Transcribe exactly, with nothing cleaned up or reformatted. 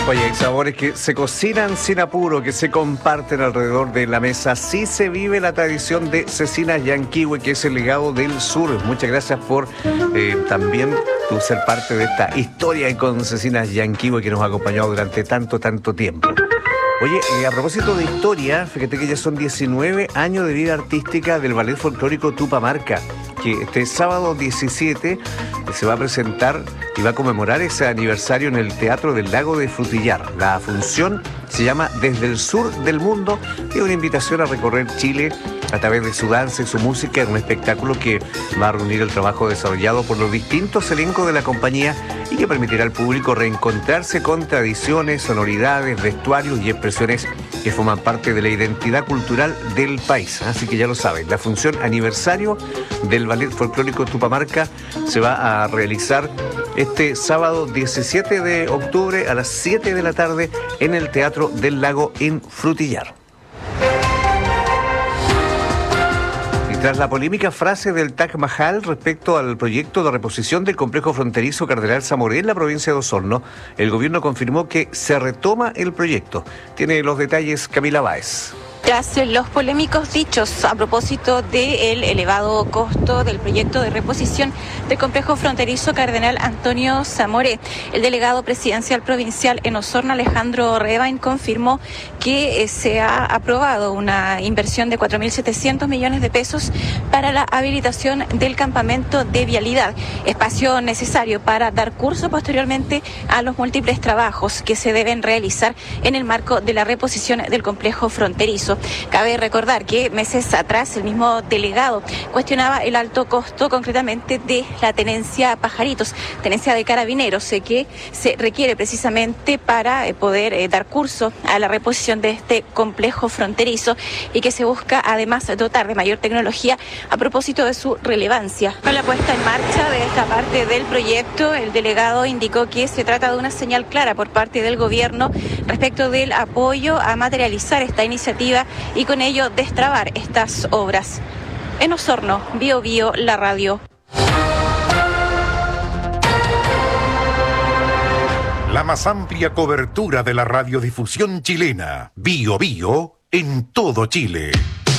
Oye, hay sabores que se cocinan sin apuro, que se comparten alrededor de la mesa. Así se vive la tradición de Cecinas Yanquihue, que es el legado del sur. Muchas gracias por eh, también tú ser parte de esta historia con Cecinas Yanquihue que nos ha acompañado durante tanto, tanto tiempo. Oye, eh, a propósito de historia, fíjate que ya son diecinueve años de vida artística del Ballet Folclórico Tupamarca, que este sábado diecisiete se va a presentar y va a conmemorar ese aniversario en el Teatro del Lago de Frutillar. La función se llama Desde el Sur del Mundo y es una invitación a recorrer Chile a través de su danza y su música en un espectáculo que va a reunir el trabajo desarrollado por los distintos elencos de la compañía y que permitirá al público reencontrarse con tradiciones, sonoridades, vestuarios y expresiones que forman parte de la identidad cultural del país. Así que ya lo saben, la función aniversario del Ballet Folclórico Tupamarca se va a realizar este sábado diecisiete de octubre a las siete de la tarde en el Teatro del Lago en Frutillar. Tras la polémica frase del Taj Mahal respecto al proyecto de reposición del complejo fronterizo Cardenal Zamoré en la provincia de Osorno, el gobierno confirmó que se retoma el proyecto. Tiene los detalles Camila Báez. Tras los polémicos dichos a propósito del elevado costo del proyecto de reposición del complejo fronterizo Cardenal Antonio Zamoré, el delegado presidencial provincial en Osorno, Alejandro Rebain, confirmó que se ha aprobado una inversión de cuatro mil setecientos millones de pesos para la habilitación del campamento de vialidad, espacio necesario para dar curso posteriormente a los múltiples trabajos que se deben realizar en el marco de la reposición del complejo fronterizo. Cabe recordar que meses atrás el mismo delegado cuestionaba el alto costo concretamente de la tenencia Pajaritos, tenencia de carabineros, eh, que se requiere precisamente para eh, poder eh, dar curso a la reposición de este complejo fronterizo y que se busca además dotar de mayor tecnología a propósito de su relevancia. Con la puesta en marcha de esta parte del proyecto, el delegado indicó que se trata de una señal clara por parte del gobierno respecto del apoyo a materializar esta iniciativa y con ello destrabar estas obras. En Osorno, Bio Bio, la radio. La más amplia cobertura de la radiodifusión chilena. Bio Bio en todo Chile.